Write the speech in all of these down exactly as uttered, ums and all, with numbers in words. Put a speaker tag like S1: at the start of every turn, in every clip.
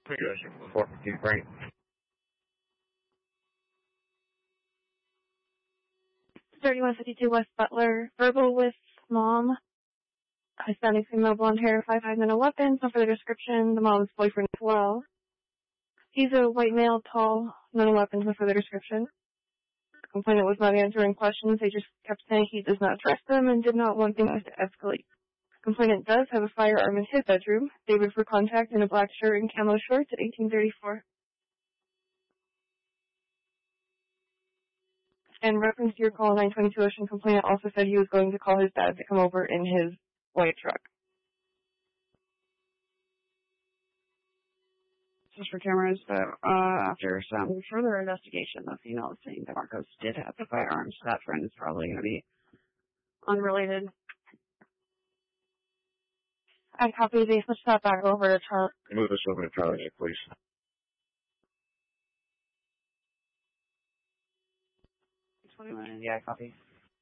S1: four fifteen Frank.
S2: thirty-one fifty-two West Butler. Verbal with mom. Hispanic female, blonde hair, five five, no weapons. No further description. The mom's boyfriend as well. He's a white male, tall, no weapons. No further description. Complainant was not answering questions. They just kept saying he does not trust them and did not want things to escalate. Complainant does have a firearm in his bedroom. David for contact in a black shirt and camo shorts at eighteen thirty-four. And reference to your call nine twenty-two Ocean, complainant also said he was going to call his dad to come over in his white truck.
S3: Just for cameras, but uh, after some further investigation, the female is saying that Marcos did have the firearms. That friend is probably going to be unrelated.
S2: I copy. They switched that back over to Charlie.
S1: Move this over to Charlie, please.
S3: twenty-one, yeah, copy.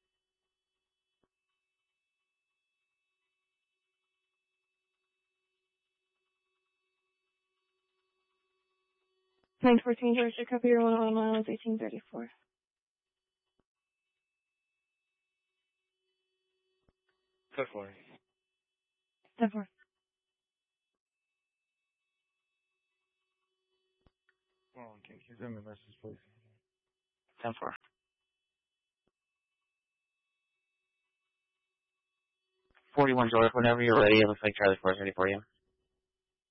S2: nine fourteen Georgia, copy your one oh one miles, eighteen thirty-four.
S1: ten four.
S2: ten four.
S1: Oh, can you send me a message, please?
S3: ten four. forty-one George, whenever you're ready, it looks like Charlie four is ready for you.